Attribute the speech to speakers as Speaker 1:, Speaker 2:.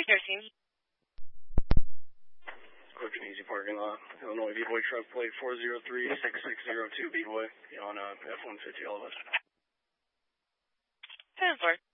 Speaker 1: 13.
Speaker 2: Ocean Easy parking lot. Illinois B-Boy truck plate 403-6602 B-Boy on F-150 all of us.
Speaker 1: 10-4.